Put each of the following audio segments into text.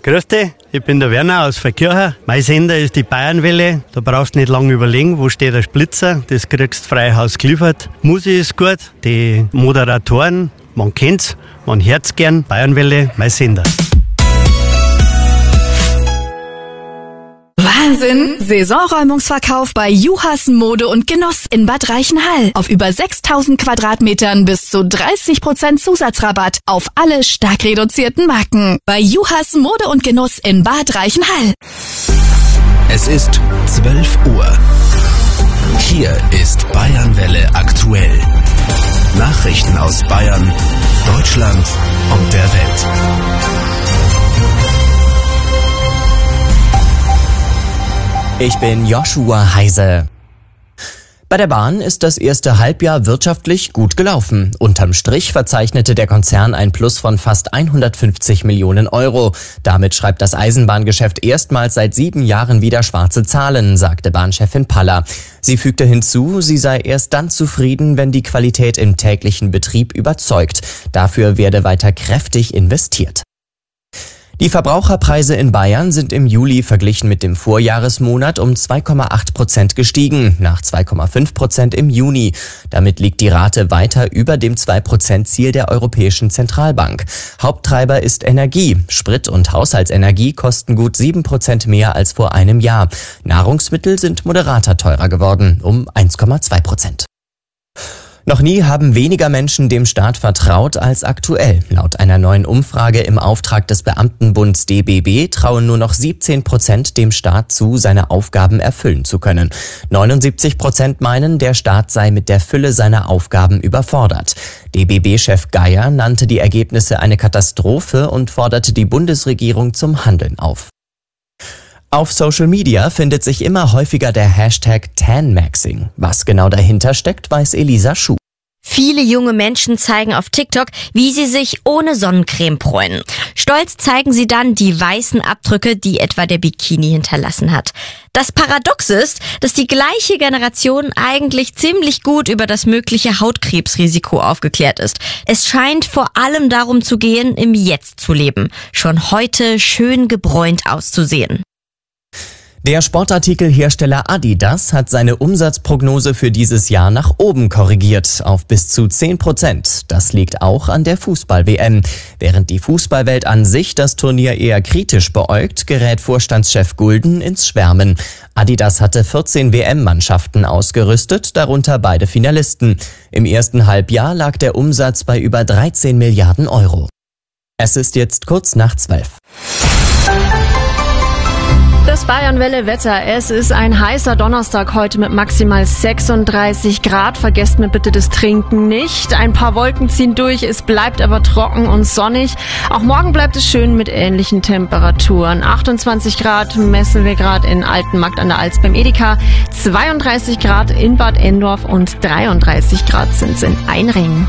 Grüß dich, ich bin der Werner aus Verkirchen. Mein Sender ist die Bayernwelle. Da brauchst du nicht lange überlegen, wo steht der Splitzer. Das kriegst du frei Haus geliefert. Musik ist gut, die Moderatoren, man kennt's, man hört's gern. Bayernwelle, mein Sender. Wahnsinn! Saisonräumungsverkauf bei Juhas Mode und Genuss in Bad Reichenhall. Auf über 6.000 Quadratmetern bis zu 30% Zusatzrabatt auf alle stark reduzierten Marken. Bei Juhas Mode und Genuss in Bad Reichenhall. Es ist 12 Uhr. Hier ist Bayernwelle aktuell. Nachrichten aus Bayern, Deutschland und der Welt. Ich bin Joshua Heise. Bei der Bahn ist das erste Halbjahr wirtschaftlich gut gelaufen. Unterm Strich verzeichnete der Konzern ein Plus von fast 150 Millionen Euro. Damit schreibt das Eisenbahngeschäft erstmals seit 7 Jahren wieder schwarze Zahlen, sagte Bahnchefin Paller. Sie fügte hinzu, sie sei erst dann zufrieden, wenn die Qualität im täglichen Betrieb überzeugt. Dafür werde weiter kräftig investiert. Die Verbraucherpreise in Bayern sind im Juli verglichen mit dem Vorjahresmonat um 2,8% gestiegen, nach 2,5% im Juni. Damit liegt die Rate weiter über dem 2%-Ziel der Europäischen Zentralbank. Haupttreiber ist Energie. Sprit und Haushaltsenergie kosten gut 7% mehr als vor einem Jahr. Nahrungsmittel sind moderater teurer geworden, um 1,2%. Noch nie haben weniger Menschen dem Staat vertraut als aktuell. Laut einer neuen Umfrage im Auftrag des Beamtenbunds DBB trauen nur noch 17% dem Staat zu, seine Aufgaben erfüllen zu können. 79% meinen, der Staat sei mit der Fülle seiner Aufgaben überfordert. DBB-Chef Geier nannte die Ergebnisse eine Katastrophe und forderte die Bundesregierung zum Handeln auf. Auf Social Media findet sich immer häufiger der Hashtag Tanmaxing. Was genau dahinter steckt, weiß Elisa Schuh. Viele junge Menschen zeigen auf TikTok, wie sie sich ohne Sonnencreme bräunen. Stolz zeigen sie dann die weißen Abdrücke, die etwa der Bikini hinterlassen hat. Das Paradox ist, dass die gleiche Generation eigentlich ziemlich gut über das mögliche Hautkrebsrisiko aufgeklärt ist. Es scheint vor allem darum zu gehen, im Jetzt zu leben, schon heute schön gebräunt auszusehen. Der Sportartikelhersteller Adidas hat seine Umsatzprognose für dieses Jahr nach oben korrigiert, auf bis zu 10%. Das liegt auch an der Fußball-WM. Während die Fußballwelt an sich das Turnier eher kritisch beäugt, gerät Vorstandschef Gulden ins Schwärmen. Adidas hatte 14 WM-Mannschaften ausgerüstet, darunter beide Finalisten. Im ersten Halbjahr lag der Umsatz bei über 13 Milliarden Euro. Es ist jetzt kurz nach 12. Das Bayernwelle-Wetter. Es ist ein heißer Donnerstag heute mit maximal 36 Grad. Vergesst mir bitte das Trinken nicht. Ein paar Wolken ziehen durch, es bleibt aber trocken und sonnig. Auch morgen bleibt es schön mit ähnlichen Temperaturen. 28 Grad messen wir gerade in Altenmarkt an der Alz beim Edeka. 32 Grad in Bad Endorf und 33 Grad sind es in Einringen.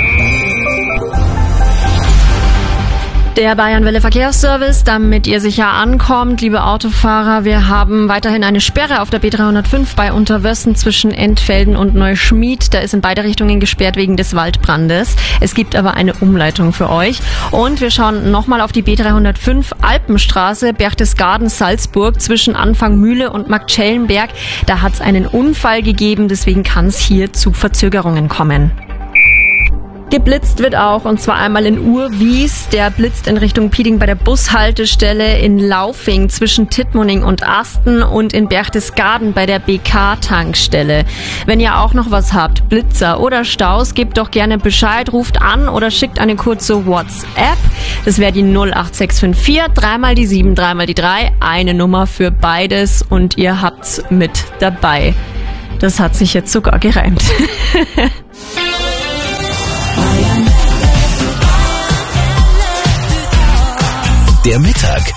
Der Bayernwelle Verkehrsservice, damit ihr sicher ankommt, liebe Autofahrer. Wir haben weiterhin eine Sperre auf der B305 bei Unterwössen zwischen Entfelden und Neuschmied. Da ist in beide Richtungen gesperrt wegen des Waldbrandes. Es gibt aber eine Umleitung für euch. Und wir schauen nochmal auf die B305 Alpenstraße, Berchtesgaden, Salzburg zwischen Anfang Mühle und Marktschellenberg. Da hat es einen Unfall gegeben, deswegen kann es hier zu Verzögerungen kommen. Geblitzt wird auch, und zwar einmal in Urwies. Der blitzt in Richtung Pieding bei der Bushaltestelle, in Laufing zwischen Tittmoning und Asten und in Berchtesgaden bei der BK-Tankstelle. Wenn ihr auch noch was habt, Blitzer oder Staus, gebt doch gerne Bescheid, ruft an oder schickt eine kurze WhatsApp. Das wäre die 08654, 3 die 7, 3 die 3, eine Nummer für beides und ihr habt's mit dabei. Das hat sich jetzt sogar gereimt. Der Mittag